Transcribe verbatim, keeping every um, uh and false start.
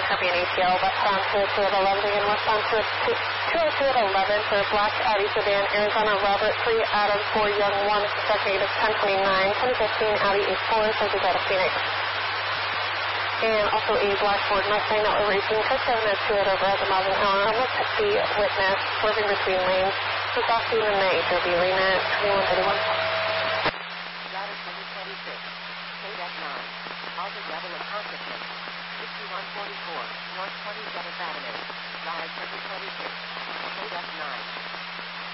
Caribbean A T L, westbound two oh two at eleven, again westbound two oh two at eleven for Black Audi sedan, Arizona Robert three Adam four Young one, check negative ten twenty-nine, twenty fifteen Audi A four, subject out of Phoenix. And also a Black Ford Mustang that we're racing, touchdown at two at over at the miles an hour. I'm with the witness, swerving between lanes. Just off you in the H O B arena at twenty-one thirty-one. Router twenty twenty-six, K nine, Alta Devil of Consciousness, sixty-one forty-four, North twenty-seventh Avenue, Router twenty twenty-six, K nine.